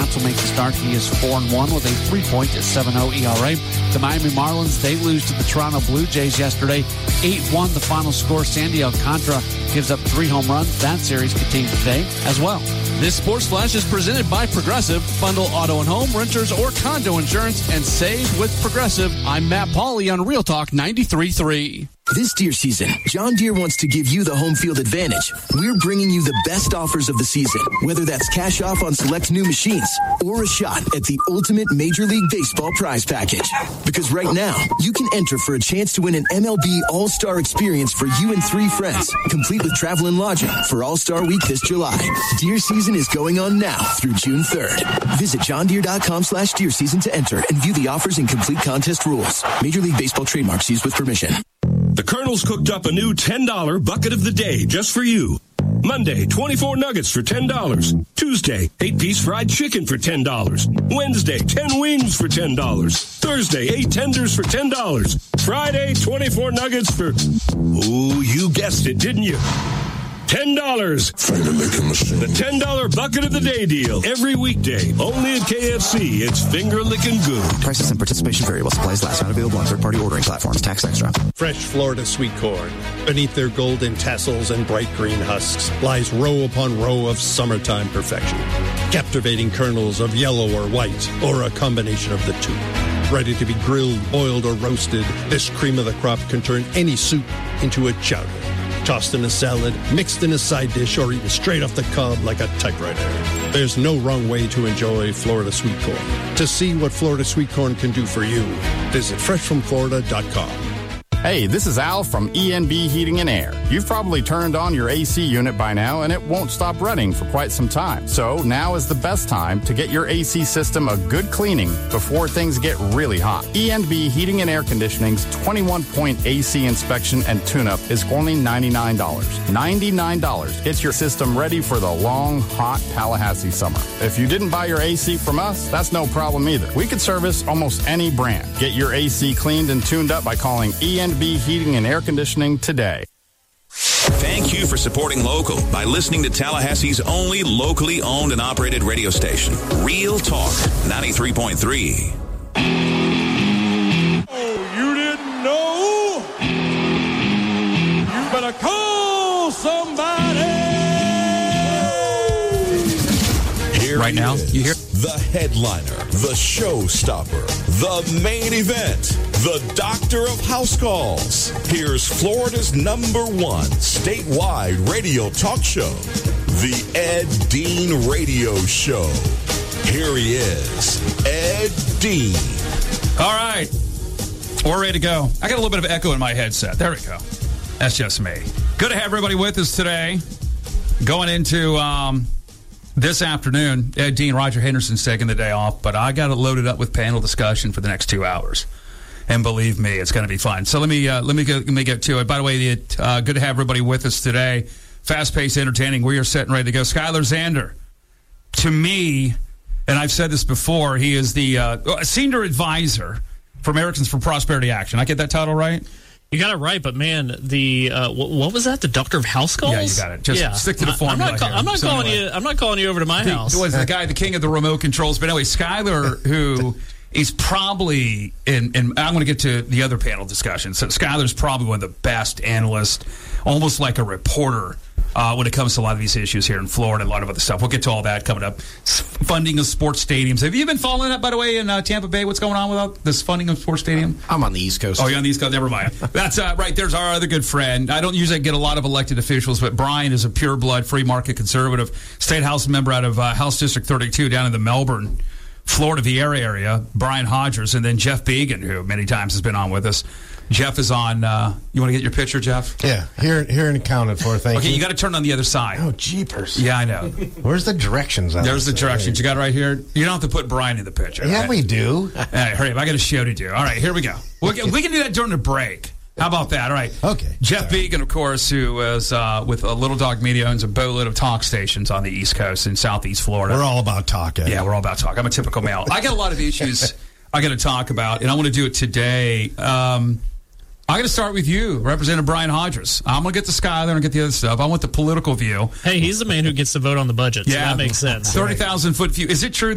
Pats will make the start. He is 4-1 with a 3.70 ERA. The Miami Marlins, they lose to the Toronto Blue Jays yesterday. 8-1 the final score. Sandy Alcantara gives up 3 home runs. That series continues today as well. This Sports Flash is presented by Progressive. Bundle auto and home, renters, or condo insurance and save with Progressive. I'm Matt Pauley on Real Talk 93.3. This Deere season, John Deere wants to give you the home field advantage. We're bringing you the best offers of the season, whether that's cash off on select new machines or a shot at the ultimate Major League Baseball prize package. Because right now, you can enter for a chance to win an MLB All-Star experience for you and 3 friends, complete with travel and lodging for All-Star Week this July. Deer season is going on now through June 3rd. Visit johndeere.com/Deer season to enter and view the offers and complete contest rules. Major League Baseball trademarks used with permission. The Colonel's cooked up a new $10 bucket of the day just for you. Monday, 24 nuggets for $10. Tuesday, 8-piece fried chicken for $10. Wednesday, 10 wings for $10. Thursday, 8 tenders for $10. Friday, 24 nuggets for, ooh, you guessed it, didn't you? $10. Finger licking machine. The $10 bucket of the day deal. Every weekday. Only at KFC. It's finger licking good. Prices and participation vary while supplies last. Not available on third-party ordering platforms. Tax extra. Fresh Florida sweet corn. Beneath their golden tassels and bright green husks lies row upon row of summertime perfection. Captivating kernels of yellow or white, or a combination of the two. Ready to be grilled, boiled, or roasted, this cream of the crop can turn any soup into a chowder. Tossed in a salad, mixed in a side dish, or eaten straight off the cob like a typewriter. There's no wrong way to enjoy Florida sweet corn. To see what Florida sweet corn can do for you, visit freshfromflorida.com. Hey, this is Al from ENB Heating and Air. You've probably turned on your AC unit by now and it won't stop running for quite some time. So now is the best time to get your AC system a good cleaning before things get really hot. ENB Heating and Air Conditioning's 21-point AC inspection and tune-up is only $99. $99 gets your system ready for the long, hot Tallahassee summer. If you didn't buy your AC from us, that's no problem either. We could service almost any brand. Get your AC cleaned and tuned up by calling ENB Heating and Air Conditioning today. Thank you for supporting local by listening to Tallahassee's only locally owned and operated radio station, Real Talk 93.3. Oh, you didn't know? You better call somebody. Here right now, you hear the headliner, the showstopper, the main event, the doctor of house calls. Here's Florida's #1 statewide radio talk show, the Ed Dean Radio Show. Here he is, Ed Dean. All right, we're ready to go. I got a little bit of echo in my headset. There we go. That's just me. Good to have everybody with us today. Going into this afternoon, Ed Dean, Roger Henderson's taking the day off, but I got it loaded up with panel discussion for the next 2 hours. And believe me, it's going to be fun. So let me get to it. By the way, good to have everybody with us today. Fast-paced, entertaining. We are set and ready to go. Skylar Zander, to me, and I've said this before, he is the senior advisor for Americans for Prosperity Action. I get that title right? You got it right, but man, the what was that? The doctor of house calls? Yeah, you got it. Just stick to the formula. I'm not calling you over to my house. He was the guy, the king of the remote controls. But anyway, Skylar, who is probably, and I'm going to get to the other panel discussion. So Skylar's probably one of the best analysts, almost like a reporter when it comes to a lot of these issues here in Florida and a lot of other stuff. We'll get to all that coming up. Funding of sports stadiums. Have you been following that, by the way, in Tampa Bay? What's going on with this funding of sports stadium? I'm on the East Coast. Oh, you're on the East Coast? Never mind. That's right. There's our other good friend. I don't usually get a lot of elected officials, but Brian is a pure-blood, free-market conservative, state house member out of House District 32 down in the Melbourne, Florida, Vieira area, Brian Hodgers, and then Jeff Began, who many times has been on with us. Jeff is on. You want to get your picture, Jeff? Yeah, here and accounted for. Thank you. Okay, you got to turn on the other side. Oh, jeepers! Yeah, I know. Where's the directions? There's the directions. You got it right here. You don't have to put Brian in the picture. Yeah, right? we do. All right, hurry up! I got a show to do. All right, here we go. We can do that during the break. How about that? All right. Okay. Jeff Began, of course, who is with Little Dog Media, owns a boatload of talk stations on the East Coast in Southeast Florida. We're all about talk. Yeah, we're all about talk. I'm a typical male. I got a lot of issues I got to talk about, and I want to do it today. I'm going to start with you, Representative Brian Hodgers. I'm going to get the Skyler and get the other stuff. I want the political view. Hey, he's the man who gets to vote on the budget, so that makes sense. 30,000-foot view. Is it true